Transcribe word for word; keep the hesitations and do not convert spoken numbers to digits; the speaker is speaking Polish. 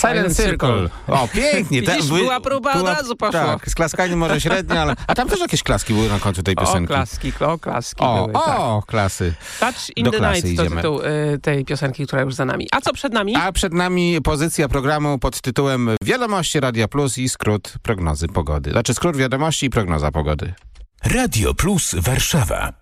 Silent Circle. O, pięknie. Widzisz, Ta, była próba, od razu poszło. Tak, z klaskami może średnio, ale... A tam też jakieś klaski były na końcu tej piosenki. O, klaski, o, klaski O, były, tak. o, klasy. Touch in Do the klasy Night to idziemy. tytuł y, tej piosenki, która już za nami. A co przed nami? A przed nami pozycja programu pod tytułem Wiadomości Radia Plus i skrót prognozy pogody. Znaczy skrót wiadomości i prognoza pogody. Radio Plus Warszawa.